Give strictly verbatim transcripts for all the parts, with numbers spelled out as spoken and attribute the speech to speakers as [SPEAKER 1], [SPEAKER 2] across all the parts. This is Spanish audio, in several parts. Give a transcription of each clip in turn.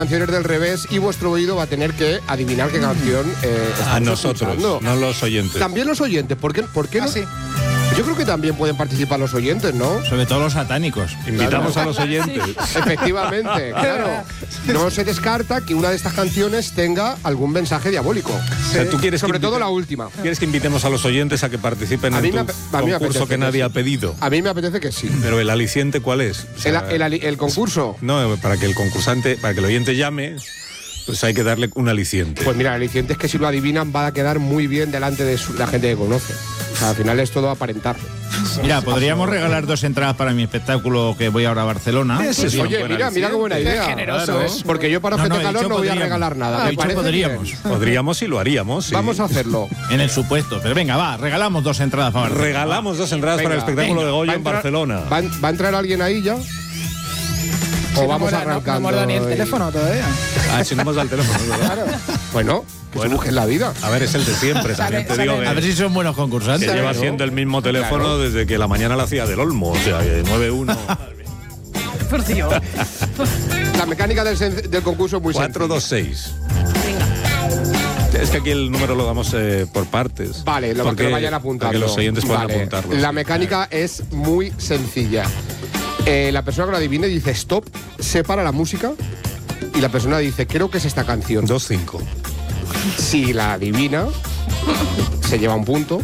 [SPEAKER 1] Canciones del revés y vuestro oído va a tener que adivinar qué canción eh, estamos
[SPEAKER 2] A nosotros,
[SPEAKER 1] escuchando.
[SPEAKER 2] no los oyentes.
[SPEAKER 1] También los oyentes, ¿por qué, por qué
[SPEAKER 3] Ah,
[SPEAKER 1] no?
[SPEAKER 3] sí.
[SPEAKER 1] Yo creo que también pueden participar los oyentes, ¿no?
[SPEAKER 4] Sobre todo los satánicos.
[SPEAKER 2] Invitamos
[SPEAKER 1] Claro.
[SPEAKER 2] a los oyentes.
[SPEAKER 1] Efectivamente, claro. No se descarta que una de estas canciones tenga algún mensaje diabólico.
[SPEAKER 2] O sea, tú quieres
[SPEAKER 1] Sobre
[SPEAKER 2] que
[SPEAKER 1] todo
[SPEAKER 2] invite-
[SPEAKER 1] la última.
[SPEAKER 2] ¿Quieres que invitemos a los oyentes a que participen
[SPEAKER 1] A
[SPEAKER 2] en
[SPEAKER 1] mí
[SPEAKER 2] tu
[SPEAKER 1] me ape- a mí me
[SPEAKER 2] concurso
[SPEAKER 1] apetece
[SPEAKER 2] que
[SPEAKER 1] que
[SPEAKER 2] nadie
[SPEAKER 1] sí.
[SPEAKER 2] ha pedido?
[SPEAKER 1] A mí me apetece que sí.
[SPEAKER 2] Pero el aliciente, ¿cuál es? O sea,
[SPEAKER 1] El, el- el concurso.
[SPEAKER 2] No, para que el concursante, para que el oyente llame, pues hay que darle un aliciente.
[SPEAKER 1] Pues mira, el aliciente es que si lo adivinan va a quedar muy bien delante de su- la gente que conoce. O sea, al final es todo aparentar.
[SPEAKER 4] Mira, podríamos regalar dos entradas para mi espectáculo que voy ahora a Barcelona.
[SPEAKER 2] Ese es un
[SPEAKER 1] Oye,
[SPEAKER 2] buen
[SPEAKER 1] mira, mira qué buena idea.
[SPEAKER 3] Qué generoso
[SPEAKER 1] Claro,
[SPEAKER 3] es.
[SPEAKER 1] porque yo para
[SPEAKER 4] No,
[SPEAKER 1] Ojete
[SPEAKER 4] no, he
[SPEAKER 1] Calor
[SPEAKER 4] dicho
[SPEAKER 1] no voy a
[SPEAKER 4] podríamos.
[SPEAKER 1] regalar nada.
[SPEAKER 4] Ah,
[SPEAKER 1] Me
[SPEAKER 4] he dicho
[SPEAKER 1] parece
[SPEAKER 4] podríamos.
[SPEAKER 1] bien.
[SPEAKER 2] Podríamos y lo haríamos. sí.
[SPEAKER 1] Vamos a hacerlo.
[SPEAKER 4] En el supuesto. Pero venga, va, regalamos dos entradas para Barcelona.
[SPEAKER 2] Regalamos dos entradas
[SPEAKER 1] Venga,
[SPEAKER 2] para el espectáculo
[SPEAKER 4] venga.
[SPEAKER 2] de Goya
[SPEAKER 1] ¿Va a
[SPEAKER 2] en
[SPEAKER 1] entrar-
[SPEAKER 2] Barcelona.
[SPEAKER 1] ¿Va, a- va a entrar alguien ahí ya?
[SPEAKER 3] Si
[SPEAKER 1] ¿O
[SPEAKER 3] no
[SPEAKER 1] vamos
[SPEAKER 3] hemos dado- no-
[SPEAKER 1] arrancando?
[SPEAKER 3] No hemos dado ni el
[SPEAKER 1] y-
[SPEAKER 3] teléfono todavía.
[SPEAKER 2] Ah, si no hemos dado el teléfono, es verdad.
[SPEAKER 3] Claro.
[SPEAKER 1] Bueno, pues busquen la vida.
[SPEAKER 2] A ver, es el de siempre, también te
[SPEAKER 3] Sale-
[SPEAKER 2] digo
[SPEAKER 3] sale-
[SPEAKER 2] que,
[SPEAKER 4] A ver si son buenos
[SPEAKER 2] que
[SPEAKER 4] concursantes.
[SPEAKER 2] lleva
[SPEAKER 1] Claro.
[SPEAKER 2] siendo el mismo teléfono
[SPEAKER 1] Claro.
[SPEAKER 2] desde que la mañana la hacía del Olmo, o sea, que nueve uno
[SPEAKER 5] Por Dios.
[SPEAKER 1] La mecánica del, sen- del concurso es muy
[SPEAKER 2] cuatro dos
[SPEAKER 1] sencilla.
[SPEAKER 2] seis.
[SPEAKER 5] Venga.
[SPEAKER 2] Es que aquí el número lo damos eh, por partes.
[SPEAKER 1] Vale, lo
[SPEAKER 2] Porque-
[SPEAKER 1] que lo vayan apuntando.
[SPEAKER 2] Para que los oyentes puedan
[SPEAKER 1] Vale.
[SPEAKER 2] apuntarlo.
[SPEAKER 1] La
[SPEAKER 2] sí.
[SPEAKER 1] mecánica es muy sencilla. Eh, la persona que lo adivine dice stop, separa la música y la persona dice creo que es esta canción.
[SPEAKER 2] dos cinco.
[SPEAKER 1] Si la adivina, se lleva un punto.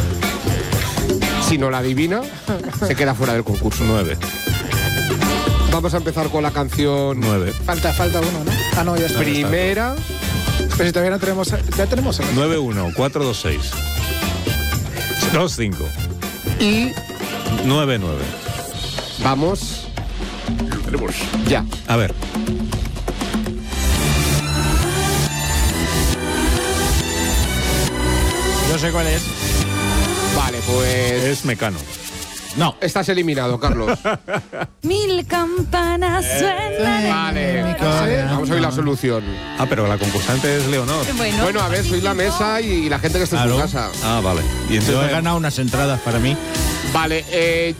[SPEAKER 1] Si no la adivina, se queda fuera del concurso.
[SPEAKER 2] nueve.
[SPEAKER 1] Vamos a empezar con la canción
[SPEAKER 2] nueve.
[SPEAKER 3] Falta, falta uno, ¿no? Ah, no, ya está.
[SPEAKER 1] primera.
[SPEAKER 3] Pero si todavía no tenemos. Ya tenemos.
[SPEAKER 2] nueve uno cuatro dos seis. dos cinco.
[SPEAKER 1] Y
[SPEAKER 2] nueve nueve.
[SPEAKER 1] vamos. Ya.
[SPEAKER 2] A ver.
[SPEAKER 4] Yo sé cuál es.
[SPEAKER 1] Vale, pues.
[SPEAKER 2] Es Mecano.
[SPEAKER 4] No.
[SPEAKER 1] Estás eliminado, Carlos.
[SPEAKER 5] Mil campanas suenan.
[SPEAKER 1] Vale. Vamos a oír la solución.
[SPEAKER 2] Ah, pero la concursante es Leonor.
[SPEAKER 5] Bueno,
[SPEAKER 1] Bueno, a ver, soy la mesa y la gente que está en su
[SPEAKER 4] Claro.
[SPEAKER 1] casa.
[SPEAKER 2] Ah, vale. Y
[SPEAKER 4] Yo he
[SPEAKER 2] entonces
[SPEAKER 4] ganado unas entradas para mí.
[SPEAKER 1] Vale, eh.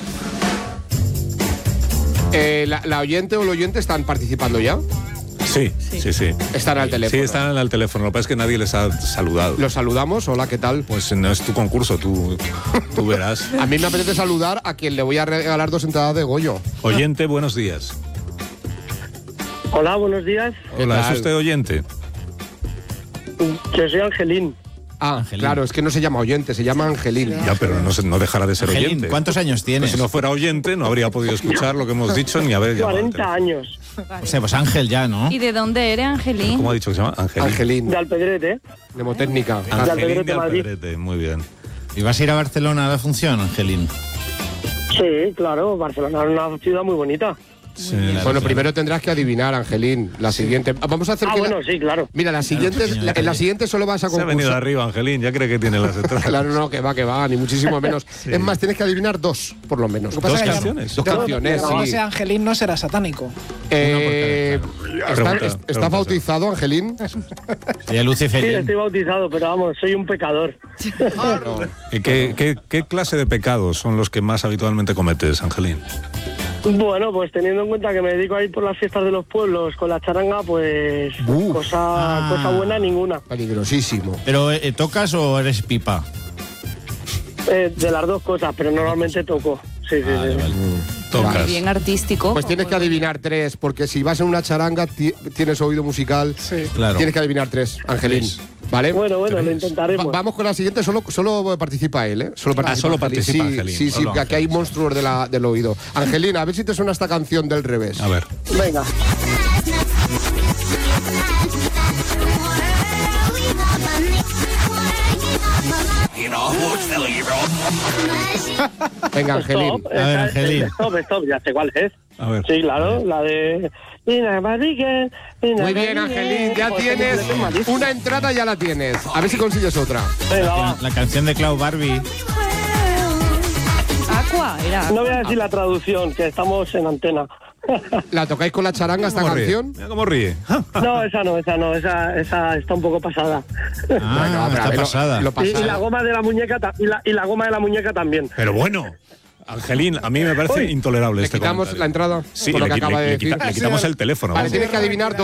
[SPEAKER 1] eh, la, la oyente o el oyente están participando ya.
[SPEAKER 2] Sí, sí, sí.
[SPEAKER 1] Están al
[SPEAKER 2] Sí,
[SPEAKER 1] teléfono.
[SPEAKER 2] están al teléfono. Lo que pasa es que nadie les ha saludado.
[SPEAKER 1] Los saludamos. Hola, ¿qué tal?
[SPEAKER 2] Pues no es tu concurso, tú, tú verás.
[SPEAKER 1] A mí me apetece saludar a quien le voy a regalar dos entradas de Goyo.
[SPEAKER 2] Oyente, buenos días.
[SPEAKER 6] Hola, buenos días.
[SPEAKER 1] ¿Qué
[SPEAKER 2] Hola,
[SPEAKER 1] tal?
[SPEAKER 2] ¿es usted oyente?
[SPEAKER 6] Yo soy Angelín.
[SPEAKER 1] Ah,
[SPEAKER 4] Angelín.
[SPEAKER 1] claro, es que no se llama oyente, se llama Angelín.
[SPEAKER 2] Ya, pero no, se- no dejará de ser
[SPEAKER 4] Angelín,
[SPEAKER 2] oyente.
[SPEAKER 4] ¿cuántos años
[SPEAKER 2] Pues
[SPEAKER 4] tienes?
[SPEAKER 2] si no fuera oyente, no habría podido escuchar lo que hemos dicho ni haber llamado. al
[SPEAKER 6] cuarenta
[SPEAKER 2] teléfono.
[SPEAKER 6] años.
[SPEAKER 4] O sea, pues Ángel ya, ¿no?
[SPEAKER 5] ¿y de dónde eres, Angelín?
[SPEAKER 2] ¿Cómo ha dicho que se llama? Angelín.
[SPEAKER 1] Angelín,
[SPEAKER 6] De Alpedrete.
[SPEAKER 1] mnemotécnica.
[SPEAKER 2] Angelín
[SPEAKER 6] Alpedrete,
[SPEAKER 2] de
[SPEAKER 6] Madrid.
[SPEAKER 2] Alpedrete, muy bien.
[SPEAKER 4] ¿Y vas a ir a Barcelona a la función, Angelín?
[SPEAKER 6] Sí, claro. Barcelona es una ciudad muy bonita.
[SPEAKER 2] Sí,
[SPEAKER 1] Bueno, primero tendrás que adivinar, Angelín. La siguiente. Vamos a hacer
[SPEAKER 6] Ah,
[SPEAKER 1] que la-
[SPEAKER 6] bueno, sí, claro.
[SPEAKER 1] Mira, la siguiente,
[SPEAKER 4] pequeño
[SPEAKER 1] la- en la
[SPEAKER 4] detalle.
[SPEAKER 1] siguiente solo vas a
[SPEAKER 2] se ha venido
[SPEAKER 1] concursar.
[SPEAKER 2] arriba, Angelín. Ya cree que tiene las entradas.
[SPEAKER 1] Claro, no, que va, que va, ni muchísimo menos. Es más, tienes que adivinar dos, por lo menos.
[SPEAKER 3] Lo que pasa
[SPEAKER 2] Dos
[SPEAKER 3] es que
[SPEAKER 2] canciones.
[SPEAKER 1] Dos canciones,
[SPEAKER 3] Como
[SPEAKER 1] sí.
[SPEAKER 3] sea Angelín, no será satánico.
[SPEAKER 1] Eh, ¿está,
[SPEAKER 2] Pregunta,
[SPEAKER 1] es- ¿Está
[SPEAKER 2] pregunta,
[SPEAKER 1] bautizado, Angelín?
[SPEAKER 4] Y
[SPEAKER 6] Sí,
[SPEAKER 4] Luciferín.
[SPEAKER 6] estoy bautizado, pero vamos, soy un pecador.
[SPEAKER 2] ¿Y qué, qué, qué clase de pecados son los que más habitualmente cometes, Angelín?
[SPEAKER 6] Bueno, pues teniendo en cuenta que me dedico a ir por las fiestas de los pueblos con la charanga, pues
[SPEAKER 1] Uf.
[SPEAKER 6] cosa,
[SPEAKER 4] Ah.
[SPEAKER 6] cosa buena ninguna.
[SPEAKER 1] Peligrosísimo.
[SPEAKER 4] ¿Pero eh, tocas o eres pipa?
[SPEAKER 6] Eh, de las dos cosas, pero normalmente toco. Sí, sí,
[SPEAKER 4] Vale,
[SPEAKER 6] sí.
[SPEAKER 4] vale.
[SPEAKER 2] Tocas.
[SPEAKER 5] Bien artístico.
[SPEAKER 1] Pues tienes que adivinar tres, porque si vas en una charanga, ti- tienes oído musical,
[SPEAKER 3] Sí.
[SPEAKER 4] Claro.
[SPEAKER 1] tienes que adivinar tres, Angelín.
[SPEAKER 4] Tres.
[SPEAKER 1] ¿Vale?
[SPEAKER 6] Bueno, bueno, lo
[SPEAKER 2] ¿Tres?
[SPEAKER 6] intentaremos.
[SPEAKER 1] Va- vamos con la siguiente, solo, solo participa él, ¿eh? Solo participa,
[SPEAKER 2] Ah, solo
[SPEAKER 1] Angelín.
[SPEAKER 2] participa
[SPEAKER 1] sí,
[SPEAKER 2] Angelín,
[SPEAKER 1] Sí, sí,
[SPEAKER 4] solo
[SPEAKER 1] que aquí hay
[SPEAKER 4] Angelín.
[SPEAKER 1] monstruos de la, del oído. Angelina, a ver si te suena esta canción del revés.
[SPEAKER 2] A ver.
[SPEAKER 6] Venga.
[SPEAKER 1] Venga, Angelín.
[SPEAKER 6] Stop,
[SPEAKER 4] A ver,
[SPEAKER 6] esa-
[SPEAKER 4] Angelín.
[SPEAKER 6] Stop, stop, ya sé cuál es.
[SPEAKER 2] A ver.
[SPEAKER 6] Sí, claro, la de...
[SPEAKER 1] Muy bien, Angelín, ya
[SPEAKER 6] Pues,
[SPEAKER 1] tienes
[SPEAKER 6] es malísimo.
[SPEAKER 1] una entrada, ya la tienes. A ver si consigues otra.
[SPEAKER 6] Venga, va.
[SPEAKER 4] La canción de Clau Barbie.
[SPEAKER 5] Aqua, era.
[SPEAKER 6] No voy a decir la traducción, que estamos en antena.
[SPEAKER 1] ¿La tocáis con la charanga esta
[SPEAKER 2] ¿Cómo ríe?
[SPEAKER 1] canción?
[SPEAKER 2] Mira cómo ríe.
[SPEAKER 6] No, esa no, esa no, esa, esa está un poco pasada.
[SPEAKER 4] Ah,
[SPEAKER 1] Bueno, pero a
[SPEAKER 4] está
[SPEAKER 1] ver, lo-
[SPEAKER 4] pasada.
[SPEAKER 1] lo
[SPEAKER 6] Y,
[SPEAKER 1] pasado.
[SPEAKER 6] y la goma de la muñeca ta- y la, y la goma de la muñeca también.
[SPEAKER 2] Pero bueno, Angelín, a mí me parece
[SPEAKER 6] Uy.
[SPEAKER 2] intolerable
[SPEAKER 1] ¿Le
[SPEAKER 2] este
[SPEAKER 1] quitamos
[SPEAKER 2] comentario.
[SPEAKER 1] la entrada?
[SPEAKER 2] Sí,
[SPEAKER 1] por lo
[SPEAKER 2] le,
[SPEAKER 1] que
[SPEAKER 2] qui-
[SPEAKER 1] acaba
[SPEAKER 2] le-
[SPEAKER 1] de
[SPEAKER 2] le
[SPEAKER 1] decir.
[SPEAKER 2] quita- le quitamos el teléfono.
[SPEAKER 1] Vale,
[SPEAKER 2] vamos.
[SPEAKER 1] tienes que adivinar dos.